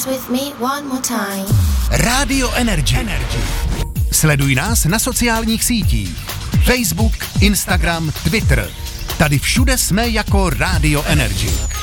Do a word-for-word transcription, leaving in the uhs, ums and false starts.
dance with me one more time. Radio Energy. Energy. Sleduj nás na sociálních sítích. Facebook, Instagram, Twitter. Tady všude jsme jako Radio Energy.